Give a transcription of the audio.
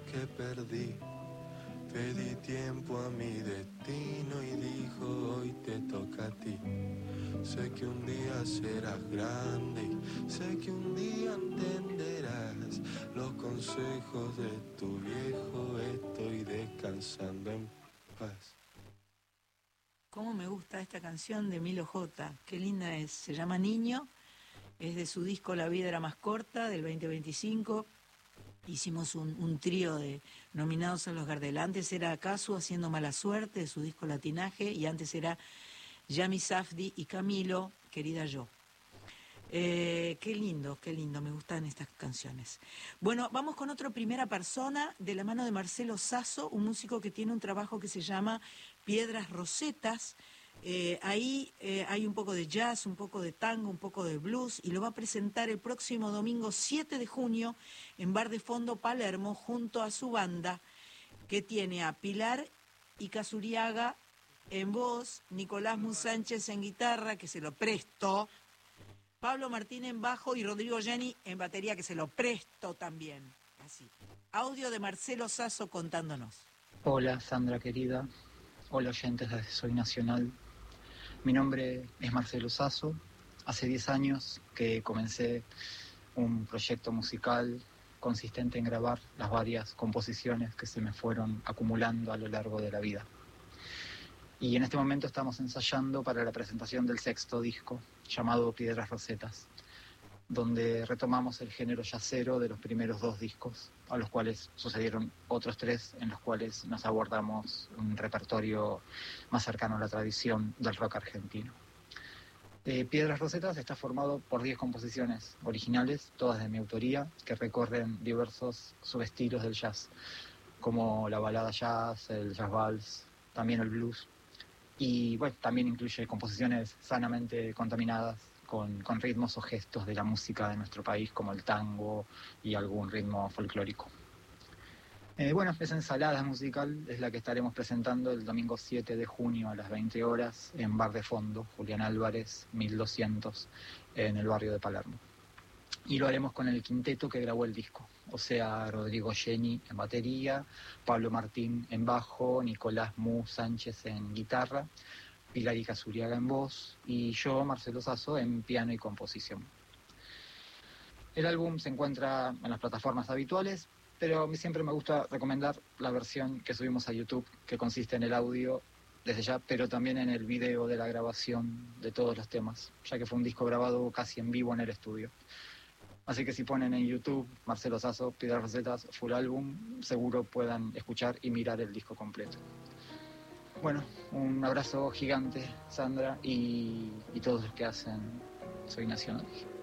que perdí. Pedí tiempo a mi destino y dijo hoy te toca a ti. Sé que un día serás grande y sé que un día entenderás los consejos de tu viejo. Estoy descansando en paz. Cómo me gusta esta canción de Milo J. Qué linda es. Se llama Niño. Es de su disco La vida era más corta, del 2025. Hicimos un trío de nominados a los Gardel. Antes era Casu haciendo Mala Suerte, de su disco Latinaje, y antes era Yami Safdi y Camilo, Querida Yo. Qué lindo, me gustan estas canciones. Bueno, vamos con otro Primera Persona, de la mano de Marcelo Sasso, un músico que tiene un trabajo que se llama Piedras Rosetas. Ahí hay un poco de jazz, un poco de tango, un poco de blues, y lo va a presentar el próximo domingo 7 de junio en Bar de Fondo Palermo, junto a su banda, que tiene a Pilar y Casuriaga en voz, Nicolás Musánchez en guitarra, que se lo presto, Pablo Martín en bajo y Rodrigo Jenny en batería, que se lo presto también. Así. Audio de Marcelo Sasso contándonos. Hola Sandra querida, hola oyentes de Soy Nacional. Mi nombre es Marcelo Sasso. Hace 10 años que comencé un proyecto musical consistente en grabar las varias composiciones que se me fueron acumulando a lo largo de la vida. Y en este momento estamos ensayando para la presentación del 6º disco, llamado Piedras Rosetas, donde retomamos el género yacero de los primeros 2 discos, a los cuales sucedieron otros 3, en los cuales nos abordamos un repertorio más cercano a la tradición del rock argentino. Piedras Rosetas está formado por 10 composiciones originales, todas de mi autoría, que recorren diversos subestilos del jazz, como la balada jazz, el jazz vals, también el blues. Y bueno, también incluye composiciones sanamente contaminadas con ritmos o gestos de la música de nuestro país, como el tango y algún ritmo folclórico. Bueno, esa ensalada musical es la que estaremos presentando el domingo 7 de junio a las 20 horas en Bar de Fondo, Julián Álvarez, 1200, en el barrio de Palermo. Y lo haremos con el quinteto que grabó el disco, o sea, Rodrigo Jenny en batería, Pablo Martín en bajo, Nicolás Mu Sánchez en guitarra, Pilar y Casuriaga en voz y yo, Marcelo Sasso, en piano y composición. El álbum se encuentra en las plataformas habituales, pero a mí siempre me gusta recomendar la versión que subimos a YouTube, que consiste en el audio desde ya, pero también en el video de la grabación de todos los temas, ya que fue un disco grabado casi en vivo en el estudio. Así que si ponen en YouTube Marcelo Sasso, Piedras Rosetas, full álbum, seguro puedan escuchar y mirar el disco completo. Bueno, un abrazo gigante, Sandra, y todos los que hacen Soy Nacional.